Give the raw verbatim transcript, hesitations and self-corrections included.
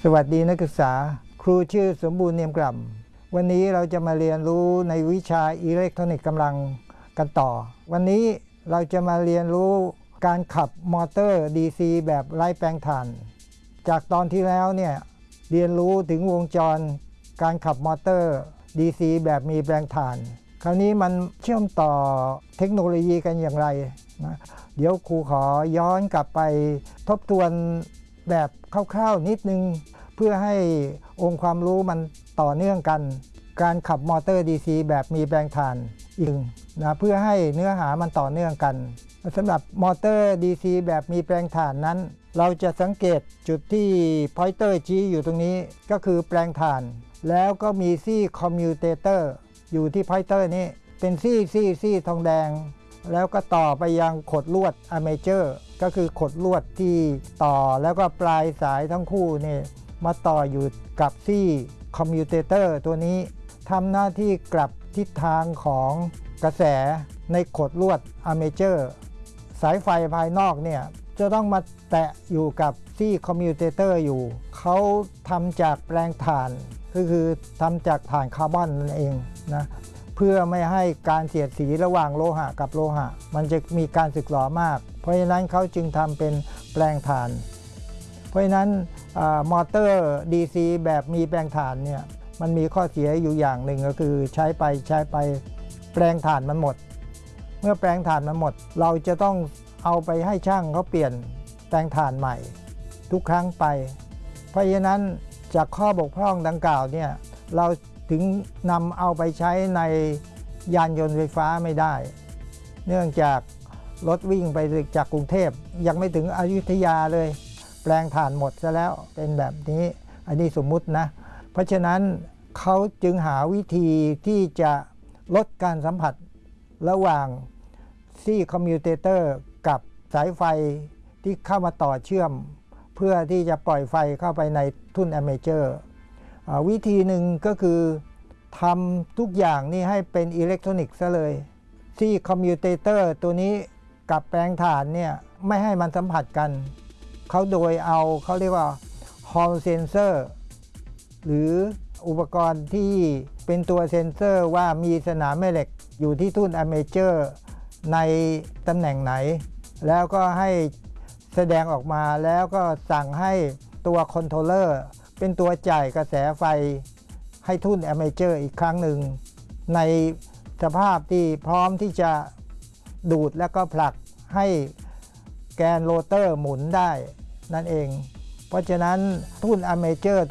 สวัสดีนักศึกษาครูชื่อสมบูรณ์เนียมกล่ำวันนี้เราจะมาเรียนรู้ในวิชาอิเล็กทรอนิกส์กำลังกันต่อวันนี้เราจะมาเรียนรู้การขับมอเตอร์ ดี ซี แบบไร้แปลงถ่านจากตอนที่แล้วเนี่ยเรียนรู้ถึงวงจรการขับมอเตอร์ ดี ซี แบบมีแปลงถ่านคราวนี้มันเชื่อมต่อเทคโนโลยีกันอย่างไรนะเดี๋ยวครูขอย้อนกลับไปทบทวนแบบคร่าวๆนิดนึงเพื่อให้องค์ความรู้มันต่อเนื่องกันการขับมอเตอร์ ดี ซี แบบมีแปลงถ่านอีกนะเพื่อให้เนื้อหามันต่อเนื่องกันสำหรับมอเตอร์ ดี ซี แบบมีแปลงถ่านนั้นเราจะสังเกตจุดที่พอยเตอร์ชี้อยู่ตรงนี้ก็คือแปลงถ่านแล้วก็มีซี่คอมมิวเตเตอร์อยู่ที่พอยเตอร์นี้เป็นซี่ซี่ซี่ทองแดงแล้วก็ต่อไปยังขดลวดอะเมเจอร์ก็คือขดลวดที่ต่อแล้วก็ปลายสายทั้งคู่นี่มาต่ออยู่กับซี่คอมมิวเตเตอร์ตัวนี้ทำหน้าที่กลับทิศทางของกระแสในขดลวดอะเมเจอร์สายไฟภายนอกเนี่ยจะต้องมาแตะอยู่กับซี่คอมมิวเตเตอร์อยู่เขาทำจากแปลงถ่านก็คือทำจากถ่านคาร์บอนนั่นเองนะเพื่อไม่ให้การเสียดสีระหว่างโลหะกับโลหะมันจะมีการสึกหรอมากเพราะฉะนั้นเขาจึงทำเป็นแปลงถ่านเพราะฉะนั้นมอเตอร์ ดี ซี แบบมีแปลงถ่านเนี่ยมันมีข้อเสียอยู่อย่างหนึ่งก็คือใช้ไปใช้ไปแปลงถ่านมันหมดเมื่อแปลงถ่านมันหมดเราจะต้องเอาไปให้ช่างเขาเปลี่ยนแปลงถ่านใหม่ทุกครั้งไปเพราะฉะนั้นจากข้อบกพร่องดังกล่าวเนี่ยเราถึงนำเอาไปใช้ในยานยนต์ไฟฟ้าไม่ได้เนื่องจากรถวิ่งไปจากกรุงเทพยังไม่ถึงอยุธยาเลยแปลงถ่านหมดซะแล้วเป็นแบบนี้อันนี้สมมุตินะเพราะฉะนั้นเขาจึงหาวิธีที่จะลดการสัมผัสระหว่างซี่คอมมิวเตเตอร์กับสายไฟที่เข้ามาต่อเชื่อมเพื่อที่จะปล่อยไฟเข้าไปในทุ่นอะเมเจอร์วิธีหนึ่งก็คือทำทุกอย่างนี่ให้เป็นอิเล็กทรอนิกส์ซะเลยซี่คอมมิวเตเตอร์ตัวนี้กับแปลงถ่านเนี่ยไม่ให้มันสัมผัสกันเขาโดยเอาเขาเรียกว่า Hall Sensor หรืออุปกรณ์ที่เป็นตัวเซ็นเซอร์ว่ามีสนามแม่เหล็กอยู่ที่ทุ่นอะเมเจอร์ในตำแหน่งไหนแล้วก็ให้แสดงออกมาแล้วก็สั่งให้ตัวคอนโทรลเลอร์เป็นตัวจ่ายกระแสไฟให้ทุ่นอะเมเจอร์อีกครั้งหนึ่งในสภาพที่พร้อมที่จะดูดแล้วก็ผลักให้แกนโรเตอร์หมุนได้นั่นเองเพราะฉะนั้นทุ่นอะเมเจอร์